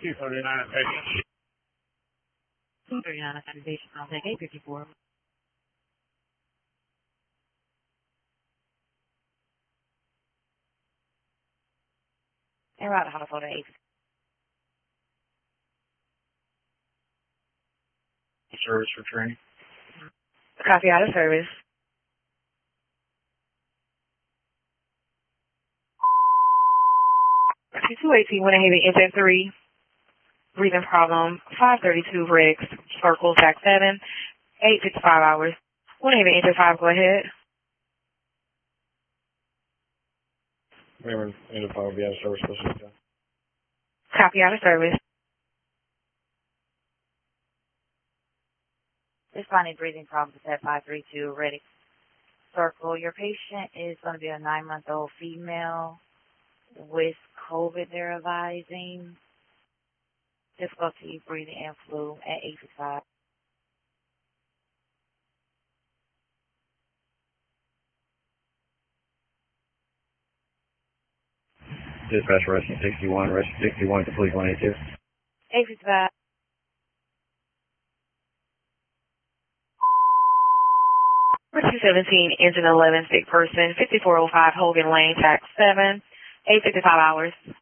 239 patient. 239 patient. I'll take 854. And route to hospital to 8. Service for training. Copy out of service. C218 went ahead and entered 3. Breathing problem. 532 Rex. Circle back 7. 8:55 hours. Went ahead and entered 5. Go ahead. Remember, end of 5 will be out of service. Copy out of service. Responding breathing problems at 532 ready. Circle. Your patient is going to be a 9-month-old female with COVID, they're advising. Difficulty breathing and flu at 8:55. Dispatch rescue 61, rescue 61, complete 182. 8:55. Rescue 17, engine 11, sick person, 5405 Hogan Lane, tax 7, 8:55 hours.